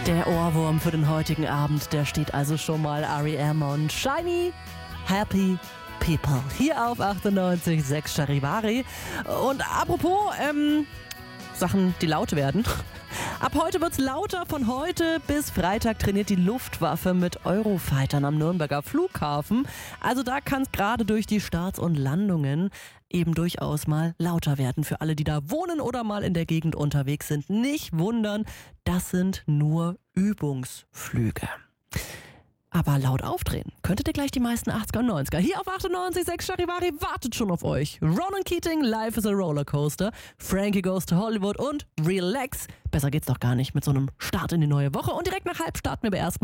Der Ohrwurm für den heutigen Abend, der steht also schon mal R.E.M. und Shiny Happy People hier auf 98,6 Charivari. Und apropos Sachen, die laut werden. Ab heute wird's lauter. Von heute bis Freitag trainiert die Luftwaffe mit Eurofightern am Nürnberger Flughafen. Also da kann es gerade durch die Starts und Landungen eben durchaus mal lauter werden. Für alle, die da wohnen oder mal in der Gegend unterwegs sind, nicht wundern, das sind nur Übungsflüge. Aber laut aufdrehen könntet ihr gleich die meisten 80er und 90er. Hier auf 98,6 Charivari wartet schon auf euch. Ronan Keating, Life is a Rollercoaster, Frankie Goes to Hollywood und Relax. Besser geht's doch gar nicht mit so einem Start in die neue Woche. Und direkt nach halb starten wir aber erstmal